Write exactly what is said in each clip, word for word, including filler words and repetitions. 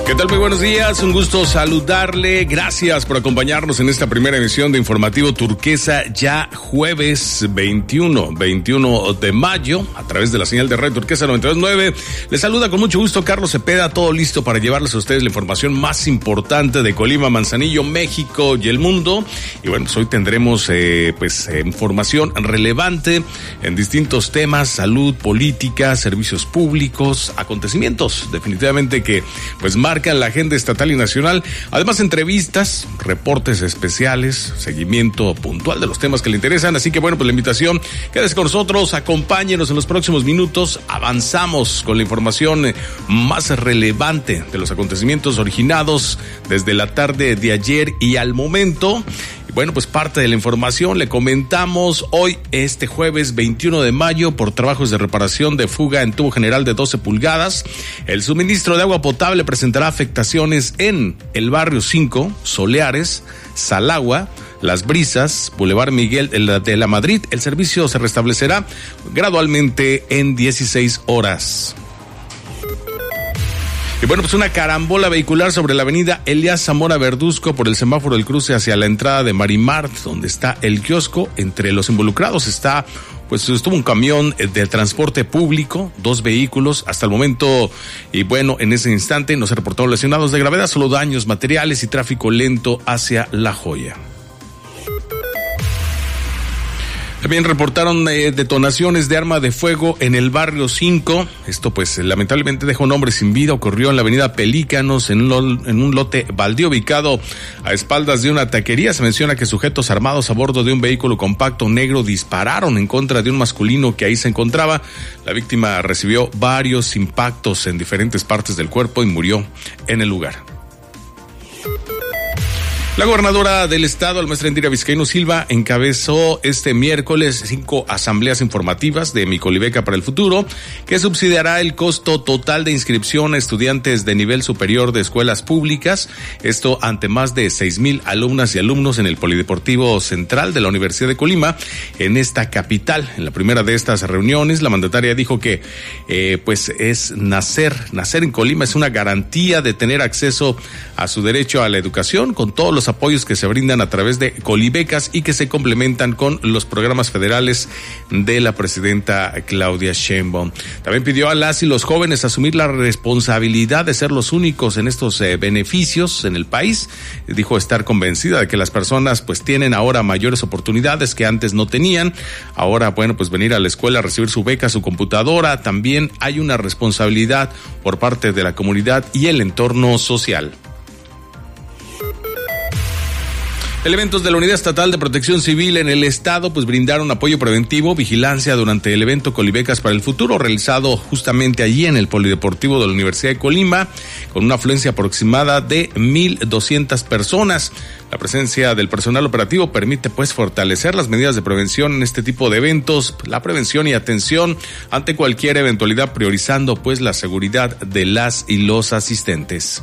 ¿Qué tal? Muy buenos días, un gusto saludarle. Gracias por acompañarnos en esta primera emisión de Informativo Turquesa, ya jueves veintiuno de mayo, a través de la señal de Radio Turquesa noventa y dos punto nueve. Les saluda con mucho gusto Carlos Cepeda, todo listo para llevarles a ustedes la información más importante de Colima, Manzanillo, México y el mundo. Y bueno, pues hoy tendremos eh, pues eh, información relevante en distintos temas: salud, política, servicios públicos, acontecimientos definitivamente que pues marcan la agenda estatal y nacional. Además, entrevistas, reportes especiales, seguimiento puntual de los temas que le interesan. Así que bueno, pues la invitación, quédese con nosotros, acompáñenos en los próximos minutos. Avanzamos con la información más relevante de los acontecimientos originados desde la tarde de ayer y al momento. Y bueno, pues parte de la información le comentamos hoy, este jueves veintiuno de mayo, por trabajos de reparación de fuga en tubo general de doce pulgadas. El suministro de agua potable presentará afectaciones en el barrio cinco, Soleares, Salagua, Las Brisas, Boulevard Miguel de la Madrid. El servicio se restablecerá gradualmente en dieciséis horas. Y bueno, pues una carambola vehicular sobre la avenida Elías Zamora Verduzco por el semáforo del cruce hacia la entrada de Marimart, donde está el kiosco. Entre los involucrados está, pues estuvo un camión de transporte público, dos vehículos hasta el momento. Y bueno, en ese instante no se reportaron lesionados de gravedad, solo daños materiales y tráfico lento hacia La Joya. También reportaron eh, detonaciones de arma de fuego en el barrio cinco. Esto pues lamentablemente dejó un hombre sin vida. Ocurrió en la avenida Pelícanos, en un, en un lote baldío ubicado a espaldas de una taquería. Se menciona que sujetos armados a bordo de un vehículo compacto negro dispararon en contra de un masculino que ahí se encontraba. La víctima recibió varios impactos en diferentes partes del cuerpo y murió en el lugar. La gobernadora del estado, la maestra Indira Vizcaíno Silva, encabezó este miércoles cinco asambleas informativas de Mi Colibeca para el Futuro, que subsidiará el costo total de inscripción a estudiantes de nivel superior de escuelas públicas. Esto ante más de seis mil alumnas y alumnos en el Polideportivo Central de la Universidad de Colima, en esta capital. En la primera de estas reuniones, la mandataria dijo que eh, pues es nacer, nacer en Colima es una garantía de tener acceso a su derecho a la educación, con todos los apoyos que se brindan a través de Colibecas y que se complementan con los programas federales de la presidenta Claudia Sheinbaum. También pidió a las y los jóvenes asumir la responsabilidad de ser los únicos en estos eh, beneficios en el país. Dijo estar convencida de que las personas pues tienen ahora mayores oportunidades que antes no tenían. Ahora, bueno, pues venir a la escuela a recibir su beca, su computadora. También hay una responsabilidad por parte de la comunidad y el entorno social. Elementos de la Unidad Estatal de Protección Civil en el estado pues brindaron apoyo preventivo, vigilancia durante el evento Colibecas para el Futuro, realizado justamente allí en el Polideportivo de la Universidad de Colima, con una afluencia aproximada de mil doscientas personas. La presencia del personal operativo permite pues fortalecer las medidas de prevención en este tipo de eventos, la prevención y atención ante cualquier eventualidad, priorizando pues la seguridad de las y los asistentes.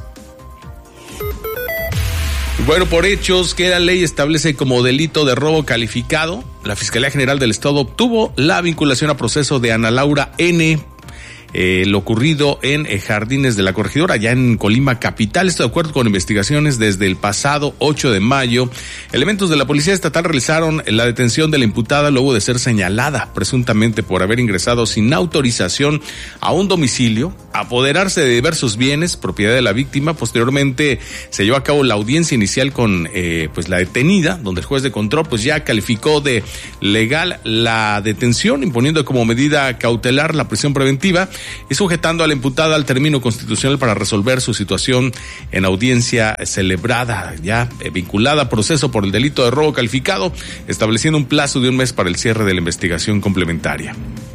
Bueno, por hechos que la ley establece como delito de robo calificado, la Fiscalía General del Estado obtuvo la vinculación a proceso de Ana Laura N., Eh, lo ocurrido en eh, Jardines de la Corregidora, allá en Colima capital. Esto de acuerdo con investigaciones desde el pasado ocho de mayo. Elementos de la Policía Estatal realizaron la detención de la imputada luego de ser señalada presuntamente por haber ingresado sin autorización a un domicilio, apoderarse de diversos bienes, propiedad de la víctima. Posteriormente se llevó a cabo la audiencia inicial con eh, pues la detenida, donde el juez de control pues ya calificó de legal la detención, imponiendo como medida cautelar la prisión preventiva y sujetando a la imputada al término constitucional para resolver su situación en audiencia celebrada, ya eh, vinculada a proceso por el delito de robo calificado, estableciendo un plazo de un mes para el cierre de la investigación complementaria.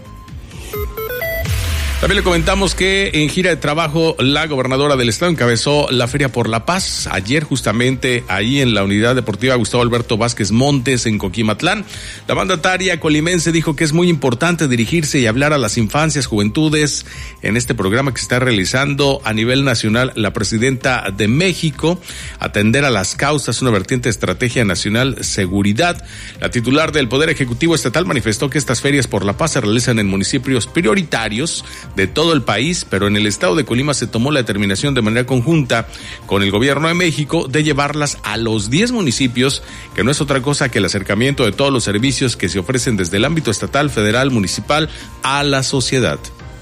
También le comentamos que en gira de trabajo la gobernadora del estado encabezó la Feria por la Paz ayer justamente ahí en la Unidad Deportiva Gustavo Alberto Vázquez Montes en Coquimatlán. La mandataria colimense dijo que es muy importante dirigirse y hablar a las infancias, juventudes en este programa que se está realizando a nivel nacional la presidenta de México, atender a las causas, una vertiente de estrategia nacional seguridad. La titular del Poder Ejecutivo Estatal manifestó que estas ferias por la paz se realizan en municipios prioritarios de todo el país, pero en el estado de Colima se tomó la determinación de manera conjunta con el gobierno de México de llevarlas a los diez municipios, que no es otra cosa que el acercamiento de todos los servicios que se ofrecen desde el ámbito estatal, federal, municipal a la sociedad.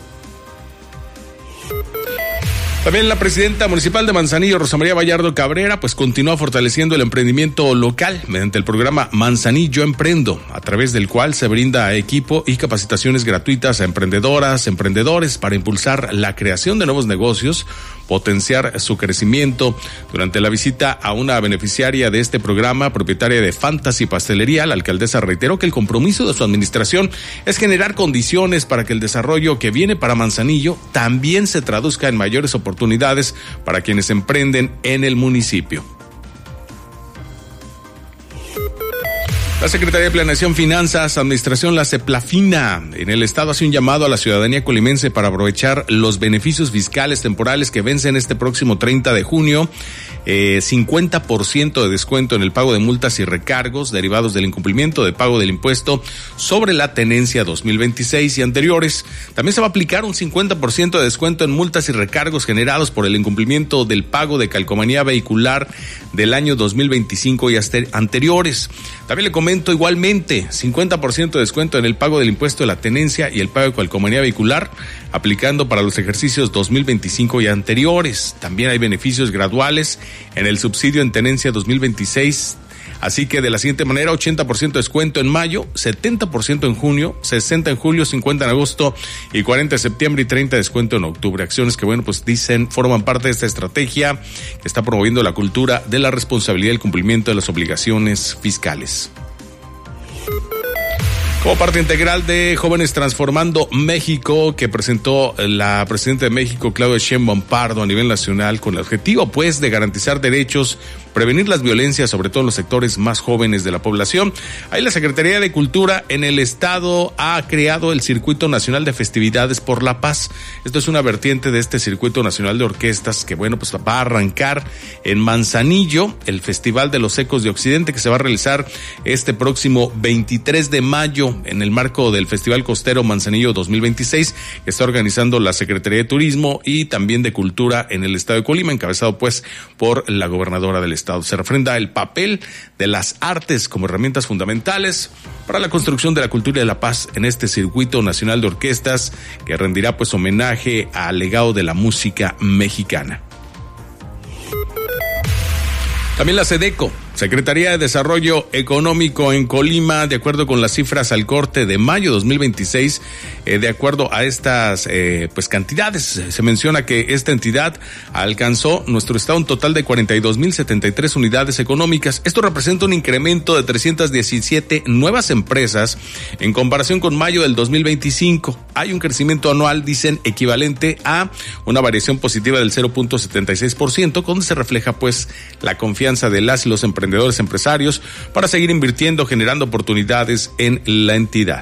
También la presidenta municipal de Manzanillo, Rosa María Vallardo Cabrera, pues continúa fortaleciendo el emprendimiento local mediante el programa Manzanillo Emprendo, a través del cual se brinda equipo y capacitaciones gratuitas a emprendedoras, emprendedores para impulsar la creación de nuevos negocios, potenciar su crecimiento. Durante la visita a una beneficiaria de este programa, propietaria de Fantasy Pastelería, la alcaldesa reiteró que el compromiso de su administración es generar condiciones para que el desarrollo que viene para Manzanillo también se traduzca en mayores oportunidades para quienes emprenden en el municipio. La Secretaría de Planeación, Finanzas, Administración, la CEPLAFINA, en el estado hace un llamado a la ciudadanía colimense para aprovechar los beneficios fiscales temporales que vencen este próximo treinta de junio. Eh, cincuenta por ciento de descuento en el pago de multas y recargos derivados del incumplimiento de pago del impuesto sobre la tenencia dos mil veintiséis y anteriores. También se va a aplicar un cincuenta por ciento de descuento en multas y recargos generados por el incumplimiento del pago de calcomanía vehicular del año dos mil veinticinco y anteriores. También le comento igualmente, cincuenta por ciento de descuento en el pago del impuesto de la tenencia y el pago de calcomanía vehicular, aplicando para los ejercicios dos mil veinticinco y anteriores. También hay beneficios graduales en el subsidio en tenencia dos mil veintiséis. Así que de la siguiente manera, ochenta por ciento de descuento en mayo, setenta por ciento en junio, sesenta en julio, cincuenta en agosto y cuarenta en septiembre y treinta de descuento en octubre. Acciones que, bueno, pues dicen, forman parte de esta estrategia que está promoviendo la cultura de la responsabilidad y el cumplimiento de las obligaciones fiscales. Como parte integral de Jóvenes Transformando México, que presentó la presidenta de México, Claudia Sheinbaum Pardo, a nivel nacional, con el objetivo, pues, de garantizar derechos, prevenir las violencias, sobre todo en los sectores más jóvenes de la población. Ahí la Secretaría de Cultura en el estado ha creado el Circuito Nacional de Festividades por la Paz. Esto es una vertiente de este Circuito Nacional de Orquestas que, bueno, pues va a arrancar en Manzanillo, el Festival de los Ecos de Occidente, que se va a realizar este próximo veintitrés de mayo en el marco del Festival Costero Manzanillo dos mil veintiséis, que está organizando la Secretaría de Turismo y también de Cultura en el estado de Colima, encabezado pues por la gobernadora del estado. Se refrenda el papel de las artes como herramientas fundamentales para la construcción de la cultura y de la paz en este Circuito Nacional de Orquestas, que rendirá pues homenaje al legado de la música mexicana. También la SEDECO, Secretaría de Desarrollo Económico en Colima, de acuerdo con las cifras al corte de mayo dos mil veintiséis, eh, de acuerdo a estas eh, pues cantidades, se menciona que esta entidad alcanzó nuestro estado un total de cuarenta y dos mil setenta y tres unidades económicas. Esto representa un incremento de trescientas diecisiete nuevas empresas en comparación con mayo del dos mil veinticinco. Hay un crecimiento anual, dicen, equivalente a una variación positiva del cero punto setenta y seis por ciento, donde se refleja pues la confianza de las y los emprendedores empresarios para seguir invirtiendo, generando oportunidades en la entidad.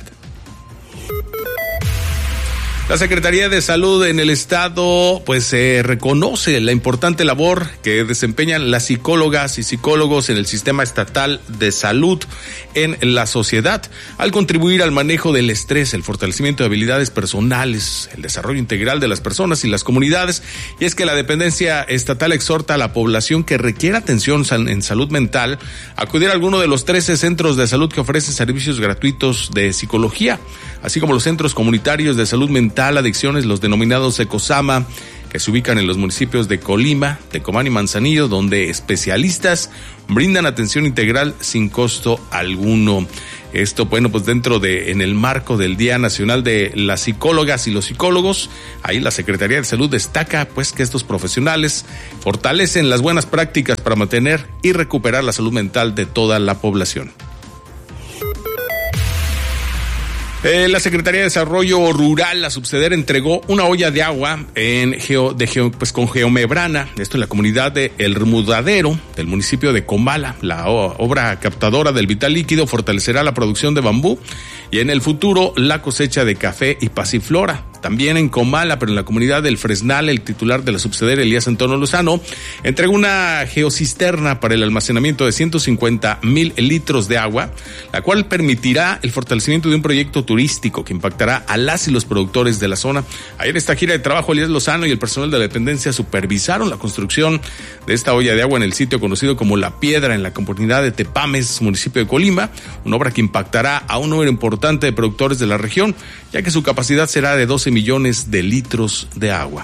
La Secretaría de Salud en el estado pues eh, reconoce la importante labor que desempeñan las psicólogas y psicólogos en el sistema estatal de salud en la sociedad, al contribuir al manejo del estrés, el fortalecimiento de habilidades personales, el desarrollo integral de las personas y las comunidades. Y es que la dependencia estatal exhorta a la población que requiera atención en salud mental a acudir a alguno de los trece centros de salud que ofrecen servicios gratuitos de psicología, así como los centros comunitarios de salud mental, adicciones, los denominados ECOSAMA, que se ubican en los municipios de Colima, Tecomán y Manzanillo, donde especialistas brindan atención integral sin costo alguno. Esto, bueno, pues dentro de, en el marco del Día Nacional de las Psicólogas y los Psicólogos, ahí la Secretaría de Salud destaca, pues, que estos profesionales fortalecen las buenas prácticas para mantener y recuperar la salud mental de toda la población. Eh, la Secretaría de Desarrollo Rural, la subseder, entregó una olla de agua en geo, de geo, pues con geomebrana, esto en la comunidad de El Remudadero, del municipio de Comala. La obra captadora del vital líquido fortalecerá la producción de bambú y en el futuro la cosecha de café y pasiflora. También en Comala, pero en la comunidad del Fresnal, el titular de la subsede, Elías Antonio Lozano, entregó una geocisterna para el almacenamiento de ciento cincuenta mil litros de agua, la cual permitirá el fortalecimiento de un proyecto turístico que impactará a las y los productores de la zona. Ayer en esta gira de trabajo, Elías Lozano y el personal de la dependencia supervisaron la construcción de esta olla de agua en el sitio conocido como La Piedra, en la comunidad de Tepames, municipio de Colima, una obra que impactará a un número importante de productores de la región, ya que su capacidad será de doce millones de litros de agua.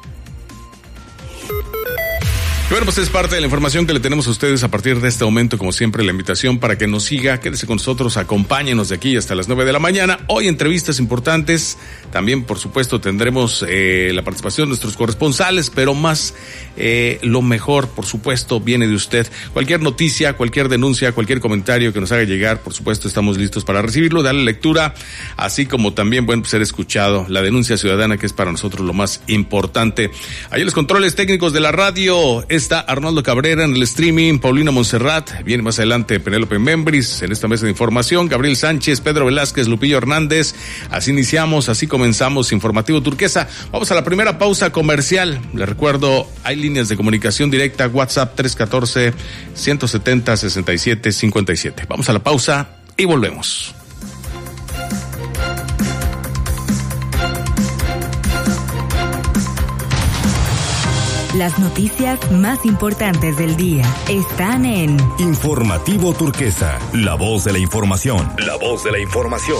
Y bueno, pues es parte de la información que le tenemos a ustedes a partir de este momento. Como siempre, la invitación para que nos siga, quédese con nosotros, acompáñenos de aquí hasta las nueve de la mañana. Hoy entrevistas importantes, también por supuesto tendremos eh, la participación de nuestros corresponsales, pero más eh, lo mejor, por supuesto, viene de usted. Cualquier noticia, cualquier denuncia, cualquier comentario que nos haga llegar, por supuesto estamos listos para recibirlo, darle lectura, así como también, bueno, ser escuchado, la denuncia ciudadana, que es para nosotros lo más importante. Ahí los controles técnicos de la radio está Arnoldo Cabrera, en el streaming Paulina Montserrat, viene más adelante Penélope Membris en esta mesa de información, Gabriel Sánchez, Pedro Velázquez, Lupillo Hernández. Así iniciamos, así comenzamos Informativo Turquesa. Vamos a la primera pausa comercial. Les recuerdo, hay líneas de comunicación directa, WhatsApp tres uno cuatro, uno siete cero, seis siete cinco siete. Vamos a la pausa y volvemos. Las noticias más importantes del día están en Informativo Turquesa, la voz de la información. La voz de la información.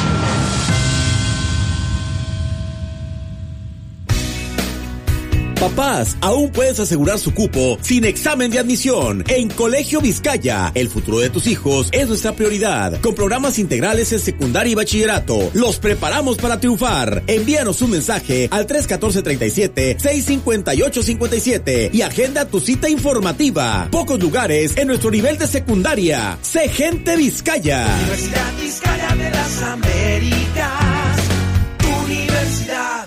Papás, aún puedes asegurar su cupo sin examen de admisión. En Colegio Vizcaya, el futuro de tus hijos es nuestra prioridad. Con programas integrales en secundaria y bachillerato, los preparamos para triunfar. Envíanos un mensaje al tres uno cuatro, tres siete, seis cinco ocho cinco siete y agenda tu cita informativa. Pocos lugares en nuestro nivel de secundaria. Sé gente Vizcaya. Universidad Vizcaya de las Américas. Universidad.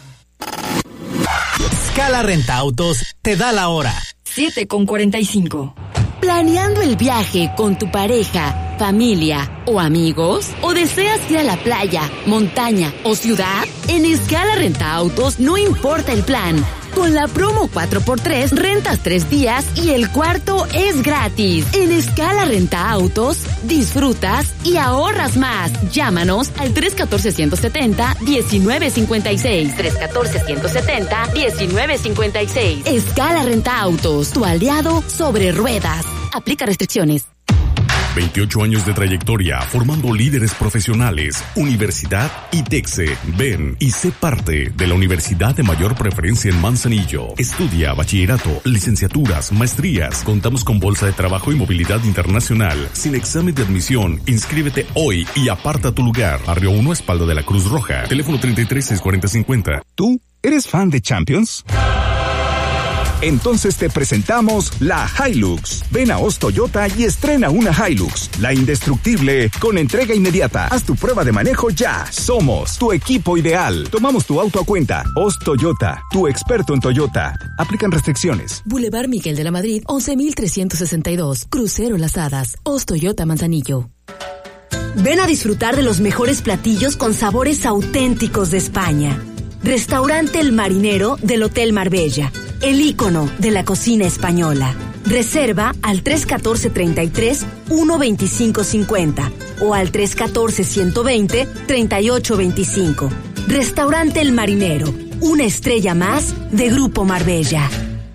Scala Renta Autos te da la hora. siete con cuarenta y cinco. ¿Planeando el viaje con tu pareja, familia o amigos? ¿O deseas ir a la playa, montaña o ciudad? En Scala Renta Autos no importa el plan. Con la promo cuatro por tres, rentas tres días y el cuarto es gratis. En Scala Renta Autos, disfrutas y ahorras más. Llámanos al tres uno cuatro, uno siete cero, uno nueve cinco seis. tres uno cuatro, uno siete cero, uno nueve cinco seis. Scala Renta Autos, tu aliado sobre ruedas. Aplica restricciones. veintiocho años de trayectoria formando líderes profesionales. Universidad ITEXE. Ven y sé parte de la universidad de mayor preferencia en Manzanillo. Estudia bachillerato, licenciaturas, maestrías. Contamos con bolsa de trabajo y movilidad internacional. Sin examen de admisión, inscríbete hoy y aparta tu lugar. Barrio uno, espalda de la Cruz Roja. Teléfono treinta y tres, seiscientos cuarenta, cincuenta. ¿Tú eres fan de Champions? Entonces te presentamos la Hilux. Ven a Oz Toyota y estrena una Hilux, la indestructible, con entrega inmediata. Haz tu prueba de manejo ya. Somos tu equipo ideal. Tomamos tu auto a cuenta. Oz Toyota, tu experto en Toyota. Aplican restricciones. Boulevard Miguel de la Madrid, once mil trescientos sesenta y dos. Crucero Las Hadas. Oz Toyota Manzanillo. Ven a disfrutar de los mejores platillos con sabores auténticos de España. Restaurante El Marinero del Hotel Marbella, el ícono de la cocina española. Reserva al tres uno cuatro, tres tres, uno dos cinco cinco cero o al tres uno cuatro, uno dos cero, tres ocho dos cinco. Restaurante El Marinero, una estrella más de Grupo Marbella.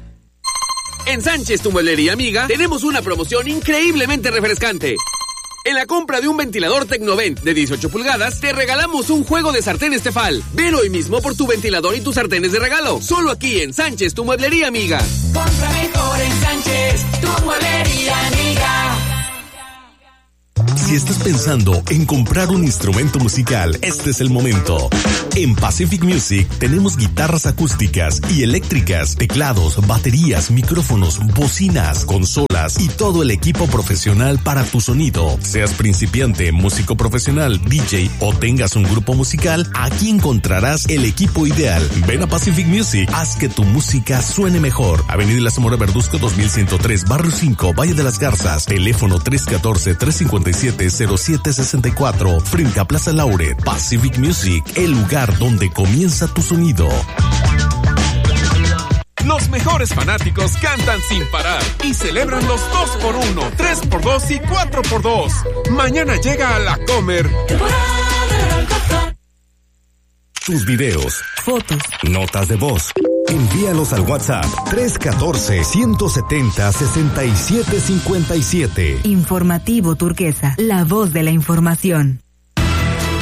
En Sánchez, tu mueblería amiga, tenemos una promoción increíblemente refrescante. En la compra de un ventilador Tecnovent de dieciocho pulgadas, te regalamos un juego de sartenes Tefal. Ven hoy mismo por tu ventilador y tus sartenes de regalo. Solo aquí en Sánchez, tu mueblería amiga. Compra mejor en Sánchez, tu mueblería amiga. Si estás pensando en comprar un instrumento musical, este es el momento. En Pacific Music tenemos guitarras acústicas y eléctricas, teclados, baterías, micrófonos, bocinas, consolas, consolas y todo el equipo profesional para tu sonido. Seas principiante, músico profesional, D J o tengas un grupo musical, aquí encontrarás el equipo ideal. Ven a Pacific Music, haz que tu música suene mejor. Avenida La Zamora Verduzco dos mil ciento tres, Barrio cinco, Valle de las Garzas. Teléfono tres uno cuatro, tres cinco siete, cero siete seis cuatro. Frente a Plaza Lauret. Pacific Music, el lugar donde comienza tu sonido. Los mejores fanáticos cantan sin parar y celebran los dos por uno, tres por dos y cuatro por dos. Mañana llega a La Comer. Tus videos, fotos, notas de voz. Envíalos al WhatsApp tres uno cuatro, uno siete cero, seis siete cinco siete. Informativo Turquesa, la voz de la información.